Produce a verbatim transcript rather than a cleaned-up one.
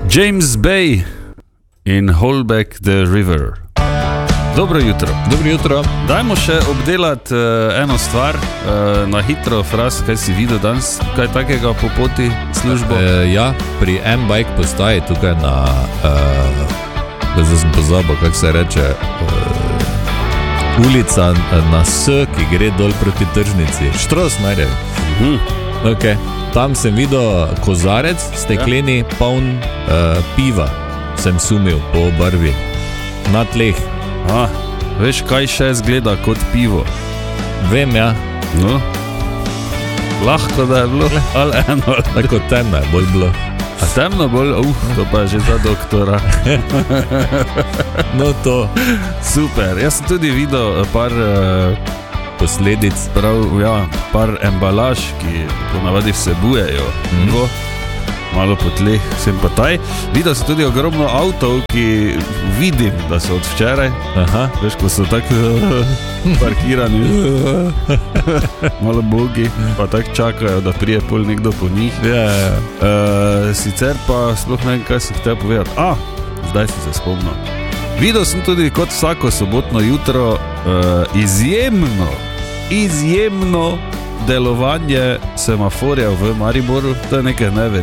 James Bay in Holbeck the River. Dobro jutro. Dobro jutro. Dajmo še obdelati uh, eno stvar, uh, na hitro, Fras, kaj si videl danes, kaj takega po poti službo? E, ja, pri M-Bike postaji tukaj na, uh, zdaj sem pozabil, kako se reče, uh, ulica na S, ki gre dol proti tržnici, Štrosmajerjev. Mhm. Okay. Tam sem videl kozarec, stekleni, ja. poln uh, piva, sem sumil po barvi, na tleh. A, veš, kaj še zgleda kot pivo? Vem, ja. No, lahko da je bilo, ali eno. Tako temno je bolj bilo. A temno bolj? Uf, to pa je že za doktora. No to. Super, jaz sem tudi videl par uh, posledic. Prav, ja, par embalaž, ki ponavadi vsebujejo pivo. Mm. Malo po tleh, sem pa taj. Videl sem tudi ogromno avtov, ki vidim, da so od včeraj. Aha. Veš, ko so tako parkirani, malo bogi, pa tako čakajo, da prije pol nekdo po njih. Yeah. Uh, sicer pa sploh ne vem, kaj sem hotel povedati. A, zdaj si se spomnil. Videl sem tudi kot vsako sobotno jutro uh, izjemno, izjemno delovanje semaforjev v Mariboru. To je nekaj neverjetnega.